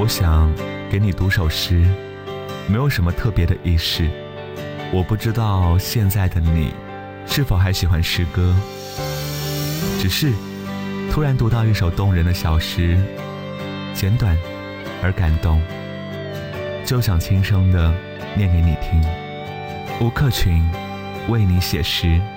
我想给你读首诗，没有什么特别的意思。我不知道现在的你是否还喜欢诗歌，只是突然读到一首动人的小诗，简短而感动，就想轻声地念给你听。吴克群为你写诗。